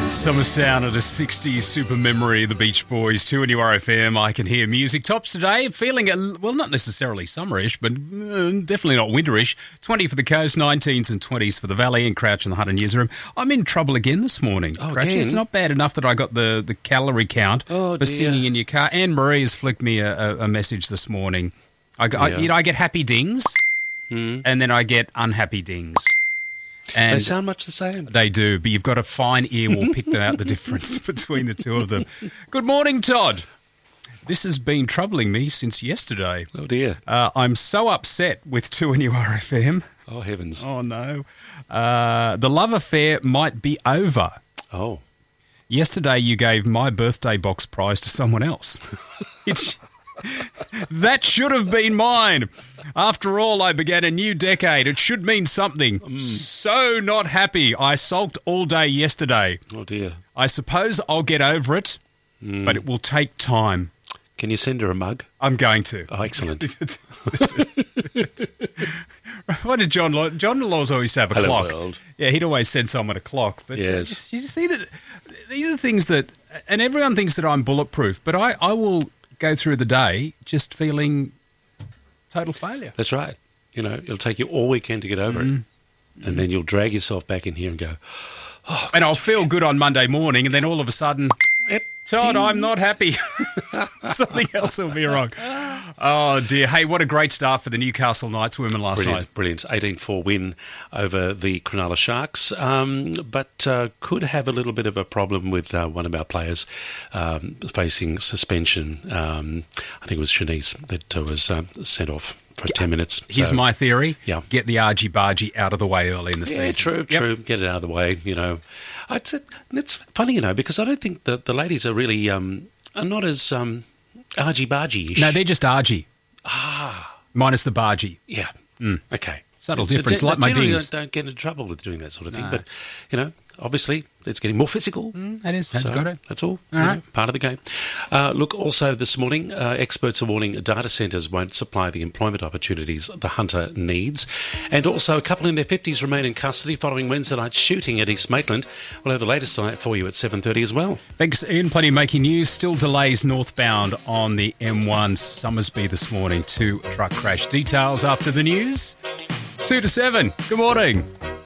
Summer sound of the 60s super memory, the Beach Boys, 2NURFM. I can hear music. Tops today, feeling, not necessarily summerish, but definitely not winterish. 20 for the coast, 19s and 20s for the valley, and Crouch in the Hut and newsroom. I'm in trouble again this morning. Oh, Crouch. again? It's not bad enough that I got the calorie count for singing in your car. Anne Marie has flicked me a message this morning. I get happy dings, and then I get unhappy dings. And they sound much the same. They do, but you've got a fine ear will pick out the difference between the two of them. Good morning, Todd. This has been troubling me since yesterday. Oh, dear. I'm so upset with 2NURFM. Oh, heavens. Oh, no. The love affair might be over. Oh. Yesterday you gave my birthday box prize to someone else. That should have been mine. After all, I began a new decade. It should mean something. So not happy. I sulked all day yesterday. Oh, dear. I suppose I'll get over it, but it will take time. Can you send her a mug? I'm going to. Oh, excellent. What did John Laws always have? A Hello, clock. world. Yeah, he'd always send someone a clock. But Yes. you see that these are things that, and everyone thinks that I'm bulletproof, but I will go through the day just feeling total failure. That's right. You know, it'll take you all weekend to get over it. And then you'll drag yourself back in here and go, And I'll feel good on Monday morning, and then all of a sudden, yep. Todd, I'm not happy. Something else will be wrong. Oh, dear. Hey, what a great start for the Newcastle Knights women last night. Brilliant. 18-4 win over the Cronulla Sharks, but could have a little bit of a problem with one of our players facing suspension. I think it was Shanice that was sent off for 10 minutes. Here's my theory. Yeah. Get the argy-bargy out of the way early in the season. True. Get it out of the way, you know. It's funny, you know, because I don't think the ladies are really are not as argy-bargy-ish. No, they're just argy. Minus the bargy. Yeah. Okay. Subtle difference, like my generally dings. Don't get into trouble with doing that sort of thing. But, you know, obviously it's getting more physical. That is. That's got it. That's all. All right. Part of the game. Look, also this morning, experts are warning data centres won't supply the employment opportunities the Hunter needs. And also a couple in their 50s remain in custody following Wednesday night's shooting at East Maitland. We'll have the latest on that for you at 7:30 as well. Thanks, Ian. Plenty of making news. Still delays northbound on the M1 Summersby this morning. 2 truck crash. Details after the news. It's 2 to 7. Good morning.